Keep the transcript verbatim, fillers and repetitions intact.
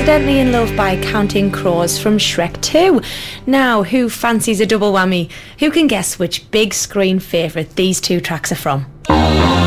Accidentally in Love by Counting Crows from Shrek two. Now, who fancies a double whammy? Who can guess which big screen favourite these two tracks are from?